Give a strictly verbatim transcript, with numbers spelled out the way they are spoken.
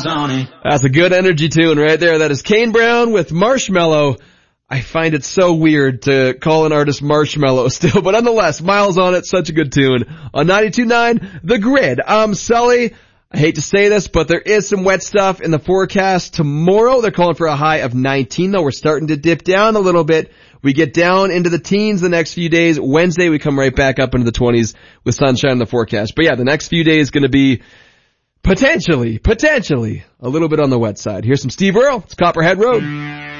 Smiles on it. That's a good energy tune right there. That is Kane Brown with Marshmallow. I find it so weird to call an artist Marshmallow still, but nonetheless, Smiles on it, such a good tune. On ninety-two point nine, The Grid. I'm Sully. I hate to say this, but there is some wet stuff in the forecast tomorrow. They're calling for a high of nineteen, though we're starting to dip down a little bit. We get down into the teens the next few days. Wednesday, we come right back up into the twenties with sunshine in the forecast. But yeah, the next few days going to be potentially, potentially a little bit on the wet side. Here's some Steve Earle. It's Copperhead Road.